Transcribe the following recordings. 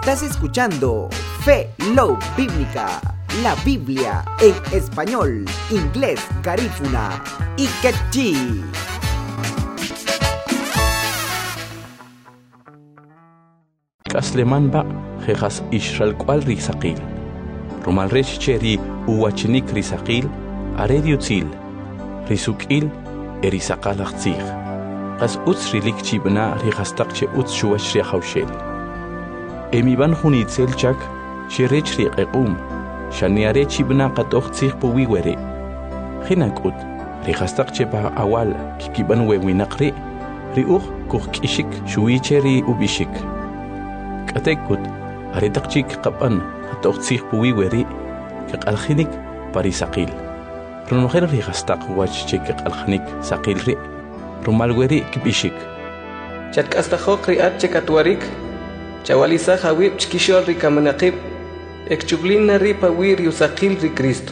Estás escuchando Fe Love Bíblica, la Biblia en español, inglés, garífuna y quechí. Kasleman ba jejas Israel cual risaqil. Romal rech cheri uwachinik risaqil, arediutzil, risukil, erisaqalachtzig. Kas utsrilik chibna rihastak che utshuach rihaushel. Emiban hunitzel chak, shirech riqequm, shaniare chibna qatochtzig puwiwere. Hinakut, rihastak che pa awal, kikiban wewinakri, riuch kuchkishik, shuicheri ubishik. Katekut, aredakchik qapan, qatochtzig puwiwere, kaqalkhinik parisaqil. Runogel rihastak wach che kaqalkhinik saqil ri. Rumalweri kibishik. Chatk hasta hokri at chekatwarik. Chawalisa hawib chkishol rikamanaqib. Ekchublin na ripa wir yusaqil ri Cristo.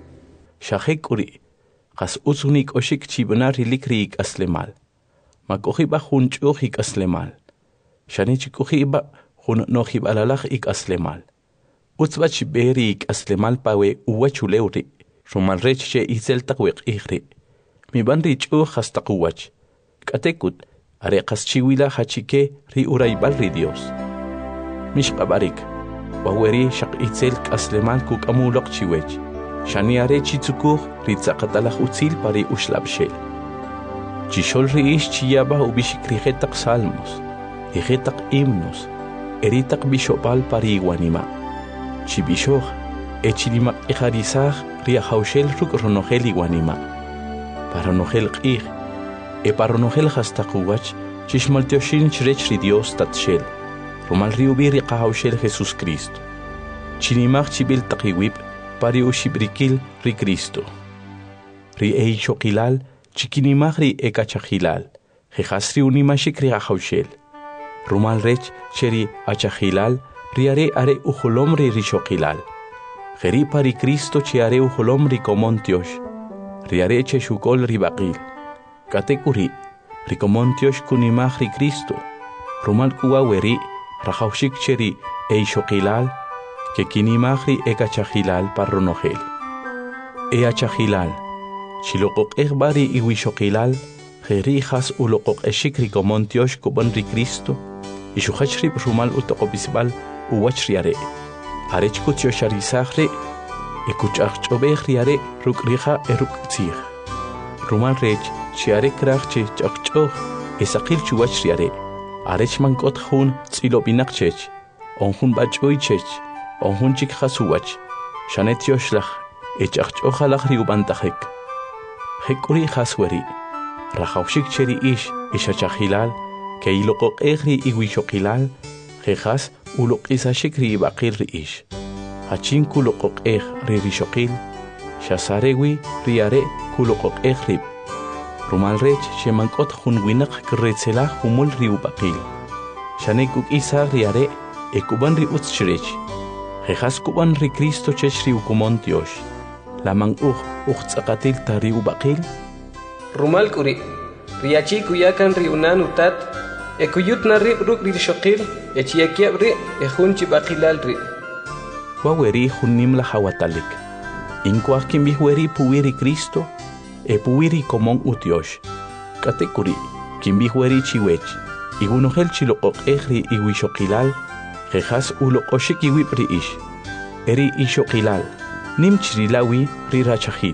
Shahekuri. Qas usunik oshik chibna rilikrik aslemal. Makohiba hunchuhik aslemal. Shanichikuhiba hun nohib alalach ik aslemal. Utswach berik aslemal pawe uwachuleuri. Rumalrech che izel taqwiq ihri. Mi banrich hastaquwach. Katekut, areqas chiwila hachike ri uraibal ri Dios. Mishqabarik, waweri shaq itzel kaslemal kuk amulok chiwech. Shani are chitsukuh ri tzaqatalach utzil pari ushlabshel. Chishol ri ish chiyaba ubishik rijetaq salmos, rijetaq himnos, eritaq bishopal pari iwanima. Chibishoh, echilimak iharisah ri ahaushel ruk ronogel iwanima. Para nogel qih, para nogel hastaquwach, chishmaltioshin chrech ri Dios tatshel, romal riubiri qahaushel Jesus Cristo. Chinimach chibil taqiwib, pari ushibrikil ri Cristo. Ri eichokilal, chikinimach ri ekachachilal, jehasri unimashik ri qahaushel. Romal rech cheri achachilal, riare are ujolom ri rishokilal. Jeri pari Cristo chiare ujolom ri komontiosh. Riareche shukol ribaqil. Katekuri, ricomontiosh kunimach ri Cristo. Rumal kuaweri, rajaushik cheri eishokilal, que kinimach ri ekachachilal parronogel. Eachachilal, chilokok egbari iwishokilal, jerijas ulokok eshik ricomontiosh kuban ri Cristo, ishuhachrib rumal utokobisbal uwach riare. Arechkutio sharisahre, Ekuchachobeh riare rukriha eruktzig. Rumal rech chiare krachche chachchoh esaqil chuwach riare. Arech mankot hun tsilobinak chech. Onhun bachoy chech. Onhun chik hasuwach. Shanet yoshlach echachchohalach riubantahek. Hekuri hasweri. Rajaushik cheri ish ishachahilal. Keilokok egri iwishokilal. Jejas ulok isashik riibaqil ri ish. Hachin kulokok ri rishokil, shasarewi riare kulokok rib. Rumal rech shemankot hunwinak kretzela humul riubaqil. Shanekuk isa riare ekuban ri utschrech. Jejas kuban ri Cristo chech riukumontiosh. Lamang tzakatil ta riubaqil. Rumal kuri, riachi kuyakan riunan utat, ekuyut na rib ruk rishokil, echiakiab ri ejunchi baqilal ri. Waweri hunim la hawatalik. Inkwak kimbihweri puwiri Cristo, puwiri komon utiosh. Katekuri, kimbihweri chiwech, igunohel chilokok ri iwishokilal, jejas ulokoshik iwipri ish. Eri ishokilal, nim chirilawi ri rachahil.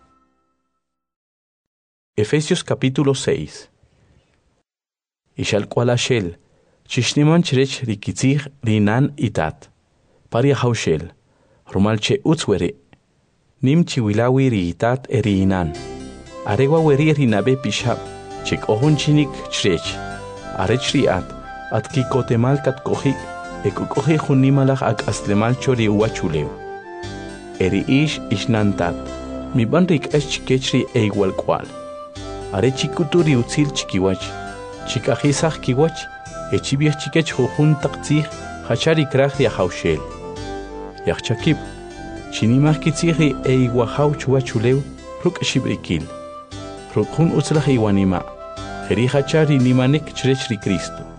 Efesios capítulo 6. Ishal kwalashel, chishniman chirech rikitzig rinan itat. Paria haushel, rumalche utzwere, nim chiwilawi riitat eriinan. Aregwa weri rinabe pishab, chik ohun chinik chrech. Arech riat, at kikotemal kat kohik, ekukohe hunimalach ak aslemal chori uachulew. Eri ish ishnantat, mi banrik es chikechri eigual kwal. Arechikuturi utzil chikiwach, chikajisach kiwach, echibiach chikech hohun taktzig, hachari krach ya haushel. Yachakib, chinimach kitzigri eiguahau chuachulew, ruk shibrikil. Rukhun utzlach iwanima, jeri hachari nimanek chrechri Cristo.